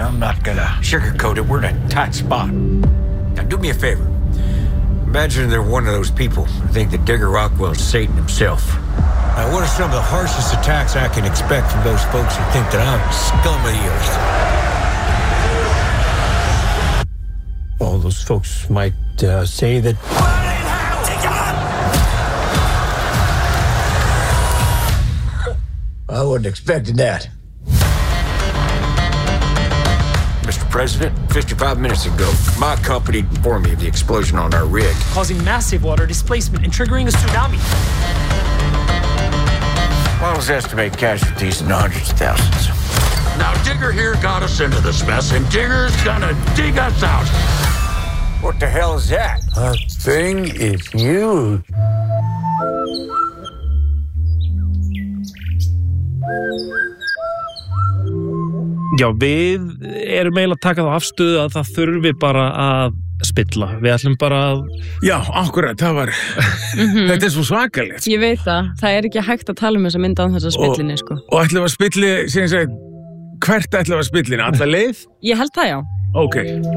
I'm not gonna sugarcoat it. We're in a tight spot. Now, do me a favor. Imagine they're one of those people who think that Digger Rockwell is Satan himself. Now, what are some of the harshest attacks I can expect from those folks who think that I'm scum of the earth? Well, those folks might say that... I wasn't expecting that. Mr. President, 55 minutes ago, my company informed me of the explosion on our rig. Causing massive water displacement and triggering a tsunami. Models estimate casualties in the hundreds of thousands. Now, Digger here got us into this mess, and Digger's gonna dig us out. What the hell is that? That thing is huge. Já, við erum eiginlega að taka þá afstöðu að það þurfi bara að spilla. Við ætlum bara að... Já, akkurat, það var... Þetta svo svakalegt. Ég veit það er ekki hægt að tala þessa mynd án þess að spillinni, sko. Og ætlum að spilli, sem sagt, hvert ætlum að spillin? Alla leið? Ég held það, já. Ok.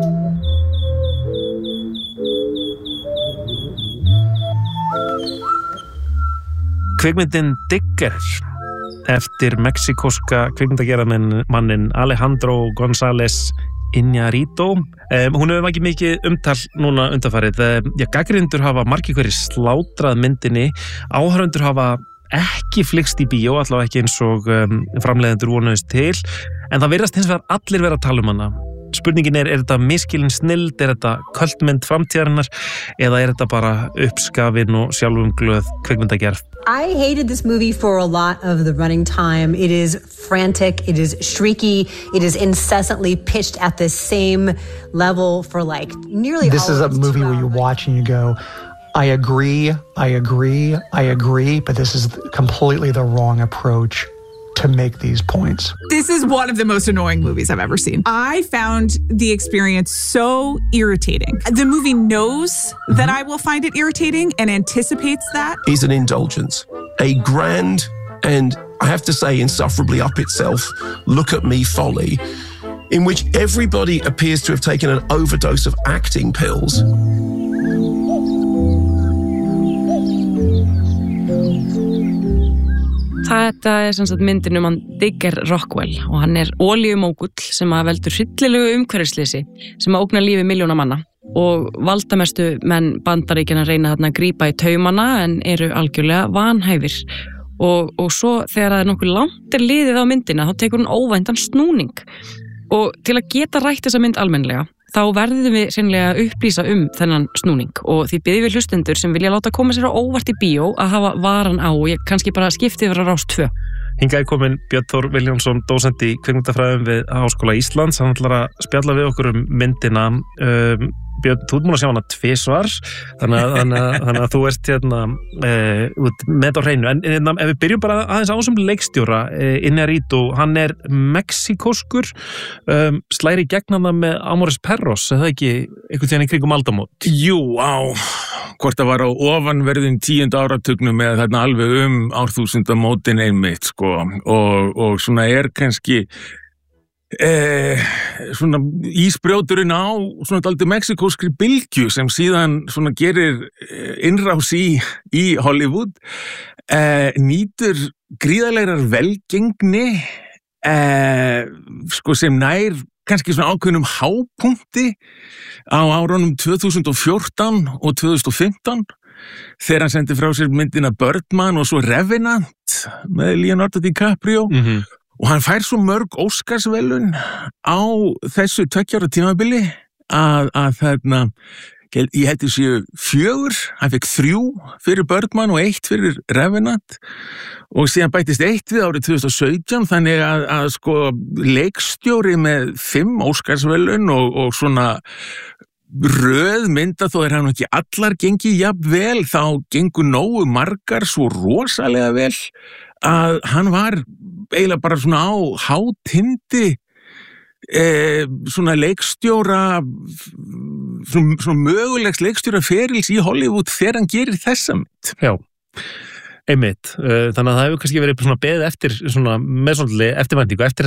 Kvikmyndin Digger eftir mexikoska kvikmyndagerðarmannin Alejandro González Iñárritu. Hún hefur ekki mikið umtal núna undanfarið. Gagnrýnendur hafa margir hverjir slátrað myndinni. Áhorfendur hafa ekki flykkst í bíó, allavega ekki eins og framleiðendur vonuðust til. En það virðast hins vegar allir vera að tala hana. Spurningin er þetta miskilin snilld, þetta kultmynd framtíðarinnar eða þetta bara uppskafin og sjálfumglöð kvikmyndagerð? I hated this movie for a lot of the running time. It is frantic, it is shrieky, it is incessantly pitched at the same level for like nearly This is a movie where you watch and you go, I agree, but this is completely the wrong approach to make these points. This is one of the most annoying movies I've ever seen. I found the experience so irritating. The movie knows that I will find it irritating and anticipates that. Is an indulgence, a grand and, I have to say, insufferably up itself, look at me folly, in which everybody appears to have taken an overdose of acting pills. Þetta sem sagt myndin hann Digger Rockwell og hann olíumógull sem veldur hryllilegu umhverfisleysi sem ógnar lífi milljóna manna og valdamestu menn Bandaríkjanna reyna þarna að grípa í taumana en eru algjörlega vanhæfir og svo þegar það nokkuð langt liðið á myndina þá tekur hún óvæntan snúning og til að geta rætt þessa mynd almennilega þá verðum við sennilega að upplýsa þennan snúning og því biðjum við hlustendur sem vilja láta koma sér á óvart í bíó að hafa varan á og ég kannski bara skipti yfir að Rás 2. Hingað komin Björn Þór Vilhjálmsson, dósent í kvikmyndafræðum við Háskóla Íslands. Hann ætlar að spjalla við okkur myndina. Björn, þú ert múin að sjá hana 2 svar, þannig að þú ert með á hreinu. En ef við byrjum bara aðeins á þessum leikstjóra, Iñárritu, hann mexikóskur, slæri gegn hann með Amores Perros, eða ekki einhvern tíðan í kringum aldamót? Jú, hvort það var á ofanverðum 10. áratugnum eða þarna alveg árþúsundamótin einmitt, sko, og svona kannski svona ísbrjóturinn á svona dálítið mexikóskri bylgju sem síðan svona gerir innrás í Hollywood, nýtur gríðarlegrar velgengni, sko sem nær kannski svona ákveðnum hápunkti á árunum 2014 og 2015 þegar hann sendi frá sér myndina Birdman og svo Revenant með Leonardo DiCaprio. Og hann fær svo mörg Óskarsverðlaun á þessu 2 ára tímabili að þarna, ég held séu 4, hann fekk 3 fyrir Birdman og 1 fyrir Revenant og síðan bættist 1 við árið 2017 þannig að sko leikstjóri með 5 Óskarsverðlaun og svona röð mynda þó hann ekki allar gengið jafn vel þá gengur nógu margar svo rosalega vel að hann var eiginlega bara svona á hátindi svona leikstjóra svona mögulegs leikstjóra ferils í Hollywood þegar hann gerir þessa mynd. Já, einmitt. Þannig að það hefur kannski verið svona beðið eftir svona með svona eftirvæntingu eftir